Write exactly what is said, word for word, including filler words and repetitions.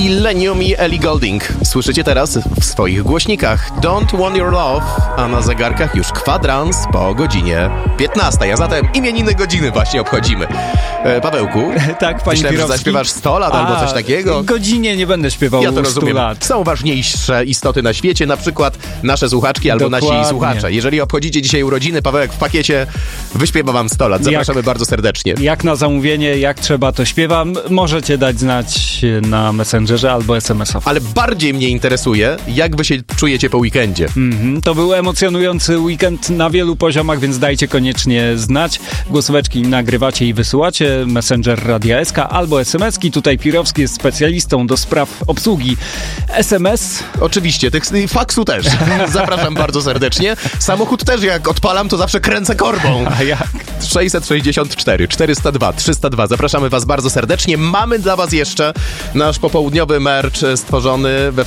i Lenium i Ellie Goulding. Słyszycie teraz w swoich głośnikach Don't Want Your Love, a na zegarkach już kwadrans po godzinie piętnastej. A zatem imieniny godziny właśnie obchodzimy. E, Pawełku, tak, panie myślałem, że Pirowski. zaśpiewasz sto lat albo coś takiego. Godzinie nie będę śpiewał Ja to stu rozumiem. lat. Są ważniejsze istoty na świecie, na przykład nasze słuchaczki albo Dokładnie. nasi słuchacze. Jeżeli obchodzicie dzisiaj urodziny, Pawełek w pakiecie wyśpiewa wam sto lat. Zapraszamy Jak- bardzo serdecznie. Jak na zamówienie, jak trzeba, to śpiewam. Możecie dać znać na Messengerze albo es em es owo. Ale bardziej mnie interesuje, jak wy się czujecie po weekendzie. Mhm, to był emocjonujący weekend na wielu poziomach, więc dajcie koniecznie znać. Głosóweczki nagrywacie i wysyłacie. Messenger Radia S K albo es em eski. Tutaj Pirowski jest specjalistą do spraw obsługi es em es. Oczywiście, tych i faksu też. Zapraszam bardzo serdecznie. Samochód też, jak odpalam, to zawsze kręcę korbą. A jak? sześćset sześćdziesiąt cztery, czterysta dwa, trzysta dwa. Zapraszamy was bardzo serdecznie. Mamy dla was jeszcze nasz popołudniowy merch stworzony we